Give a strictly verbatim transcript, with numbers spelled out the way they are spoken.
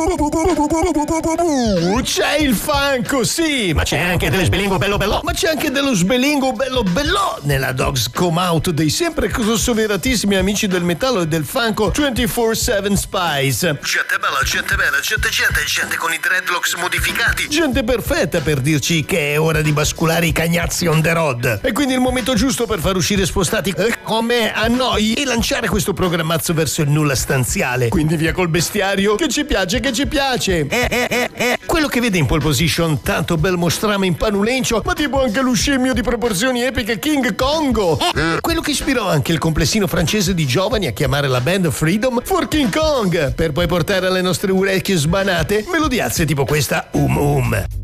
C'è il funko, sì, ma c'è anche dello sbelingo bello bello, ma c'è anche dello sbelingo bello bello nella Dogs Come Out dei sempre consoveratissimi amici del metallo e del funko ventiquattro sette Spice. Gente bella, gente bella, gente gente, gente con i dreadlocks modificati, gente perfetta per dirci che è ora di basculare i cagnazzi on the road. E quindi il momento giusto per far uscire spostati eh, come a noi e lanciare questo programmazzo verso il nulla stanziale. Quindi via col bestiario, che ci piace, che ci piace. Eh, eh, eh, eh. Quello che vede in pole position tanto bel mostrame in panulencio, ma tipo anche lo scemmio di proporzioni epiche King Kongo. Eh. Quello che ispirò anche il complessino francese di giovani a chiamare la band Freedom for King Kong, per poi portare alle nostre orecchie sbanate melodiazze tipo questa Um Um.